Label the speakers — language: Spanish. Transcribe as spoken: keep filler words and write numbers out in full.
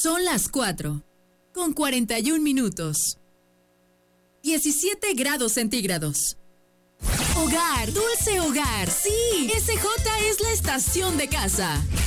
Speaker 1: Son las cuatro, con cuarenta y un minutos. diecisiete grados centígrados. Hogar, dulce hogar, sí, S J es la estación de casa.